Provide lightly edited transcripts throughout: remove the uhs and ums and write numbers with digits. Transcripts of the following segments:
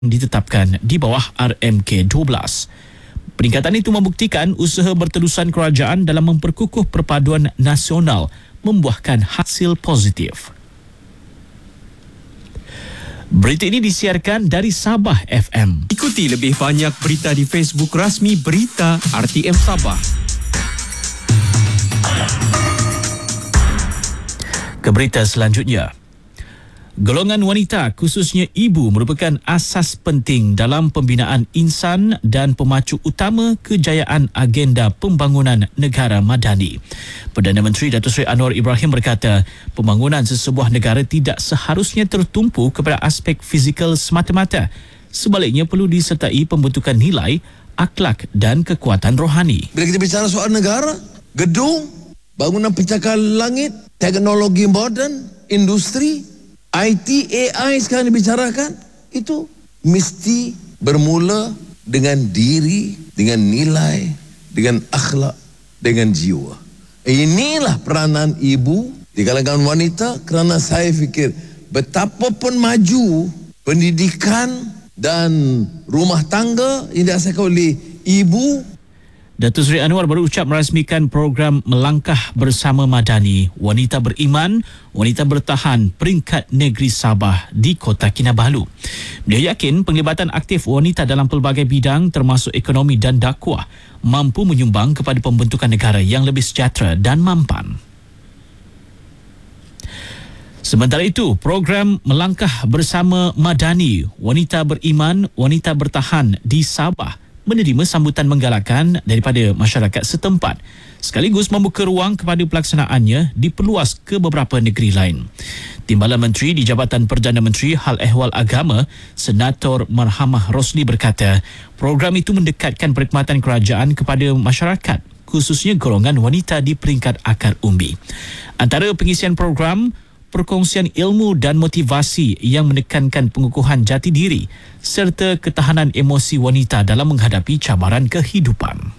ditetapkan di bawah RMK 12. Peningkatan itu membuktikan usaha berterusan kerajaan dalam memperkukuh perpaduan nasional membuahkan hasil positif. Berita ini disiarkan dari Sabah FM. Ikuti lebih banyak berita di Facebook rasmi Berita RTM Sabah. Ke berita selanjutnya. Golongan wanita, khususnya ibu, merupakan asas penting dalam pembinaan insan dan pemacu utama kejayaan agenda pembangunan negara madani. Perdana Menteri Datuk Seri Anwar Ibrahim berkata, pembangunan sesebuah negara tidak seharusnya tertumpu kepada aspek fizikal semata-mata. Sebaliknya perlu disertai pembentukan nilai, akhlak dan kekuatan rohani. Bila kita bicara soal negara, gedung, bangunan pencakar langit, teknologi moden, industri, IT, AI sekarang dibicarakan, itu mesti bermula dengan diri, dengan nilai, dengan akhlak, dengan jiwa. Inilah peranan ibu di kalangan wanita, kerana saya fikir betapapun maju pendidikan dan rumah tangga yang diasaskan oleh ibu. Datuk Seri Anwar berucap merasmikan program Melangkah Bersama Madani, Wanita Beriman, Wanita Bertahan peringkat negeri Sabah di Kota Kinabalu. Dia yakin penglibatan aktif wanita dalam pelbagai bidang termasuk ekonomi dan dakwah mampu menyumbang kepada pembentukan negara yang lebih sejahtera dan mampan. Sementara itu, program Melangkah Bersama Madani, Wanita Beriman, Wanita Bertahan di Sabah menerima sambutan menggalakkan daripada masyarakat setempat, sekaligus membuka ruang kepada pelaksanaannya diperluas ke beberapa negeri lain. Timbalan Menteri di Jabatan Perdana Menteri Hal Ehwal Agama, Senator Marhamah Rosli berkata, program itu mendekatkan perkhidmatan kerajaan kepada masyarakat, khususnya golongan wanita di peringkat akar umbi. Antara pengisian program, perkongsian ilmu dan motivasi yang menekankan pengukuhan jati diri serta ketahanan emosi wanita dalam menghadapi cabaran kehidupan.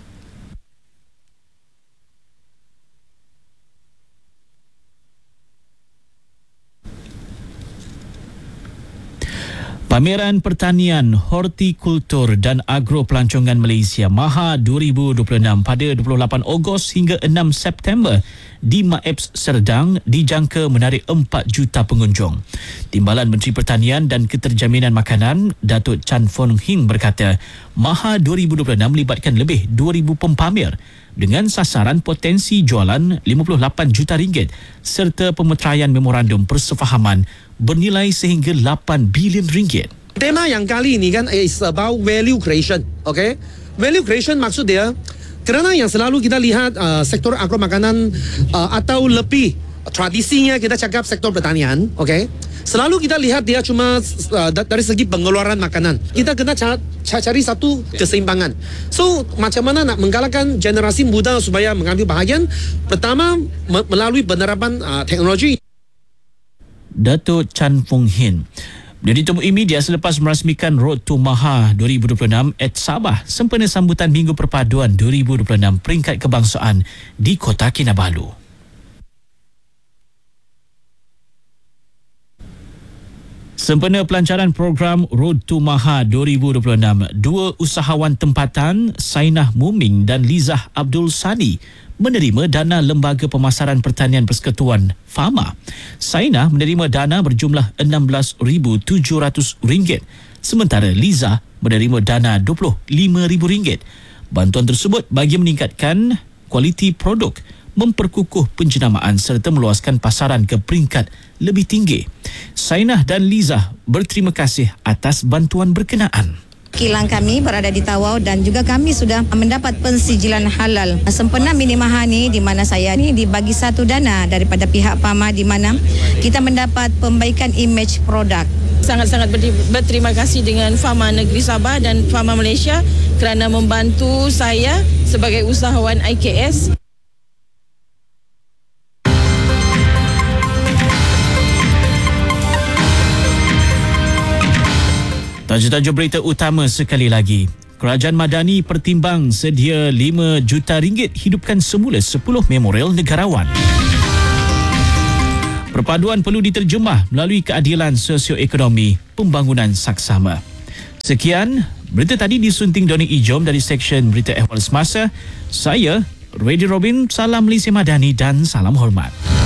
Pameran Pertanian, Hortikultur dan Agropelancongan Malaysia MAHA 2026 pada 28 Ogos hingga 6 September di MAEPS Serdang dijangka menarik 4 juta pengunjung. Timbalan Menteri Pertanian dan Keterjaminan Makanan, Datuk Chan Fon Hing berkata, MAHA 2026 melibatkan lebih 2,000 pempamer dengan sasaran potensi jualan RM58 juta serta pemeteraian memorandum persefahaman bernilai sehingga RM8 bilion. Tema yang kali ini kan is about value creation, okay? Value creation maksud dia, kerana yang selalu kita lihat sektor agro makanan atau lebih tradisinya kita cakap sektor pertanian, okay? Selalu kita lihat dia cuma dari segi pengeluaran makanan. Kita kena cari satu keseimbangan. So, macam mana nak menggalakkan generasi muda supaya mengambil bahagian? Pertama, melalui penerapan teknologi. Datuk Chan Fung Hin. Dia ditemui media selepas merasmikan Road to MAHA 2026 at Sabah sempena sambutan Minggu Perpaduan 2026 peringkat kebangsaan di Kota Kinabalu. Sempena pelancaran program Road to MAHA 2026, dua usahawan tempatan, Sainah Muming dan Lizah Abdul Sani, menerima dana Lembaga Pemasaran Pertanian Persekutuan FAMA. Sainah menerima dana berjumlah RM16,700, sementara Liza menerima dana RM25,000. Bantuan tersebut bagi meningkatkan kualiti produk, memperkukuh penjenamaan serta meluaskan pasaran ke peringkat lebih tinggi. Sainah dan Liza berterima kasih atas bantuan berkenaan. Kilang kami berada di Tawau dan juga kami sudah mendapat pensijilan halal. Sempena mini MAHA ni di mana saya ni dibagi satu dana daripada pihak PAMA di mana kita mendapat pembaikan imej produk. Sangat-sangat berterima kasih dengan FAMA Negeri Sabah dan FAMA Malaysia kerana membantu saya sebagai usahawan IKS. Tajuk-tajuk berita utama sekali lagi. Kerajaan Madani pertimbang sedia RM5 juta hidupkan semula 10 memorial negarawan. Perpaduan perlu diterjemah melalui keadilan sosioekonomi, pembangunan saksama. Sekian, berita tadi disunting Doni Ijom dari Seksyen Berita Ehwal Semasa. Saya, Radio Robin, salam Malaysia Madani dan salam hormat.